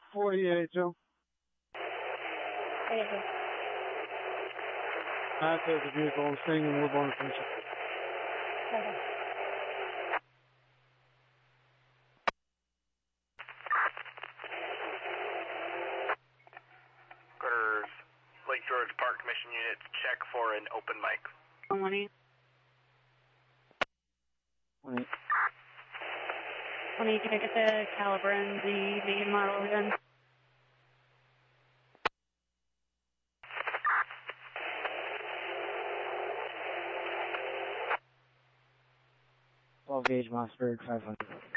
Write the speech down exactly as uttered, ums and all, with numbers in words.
forty-eight, Joe. Hey, Joe. Matt has a vehicle staying in Woodlawn Commission. Okay. Quarters, Lake George Park Commission unit, check for an open mic. twenty. twenty. twenty, can I get the caliber and the make and model again? twelve gauge Mossberg five hundred.